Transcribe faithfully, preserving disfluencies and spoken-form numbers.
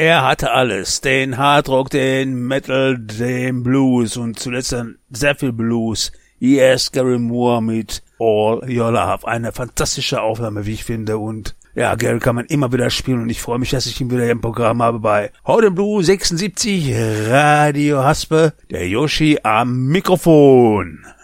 Er hatte alles, den Hardrock, den Metal, den Blues und zuletzt dann sehr viel Blues. Yes, Gary Moore mit All Your Love. Eine fantastische Aufnahme, wie ich finde. Und ja, Gary kann man immer wieder spielen und ich freue mich, dass ich ihn wieder im Programm habe bei Heute Blue sechsundsiebzig Radio Haspe, der Yoshi am Mikrofon.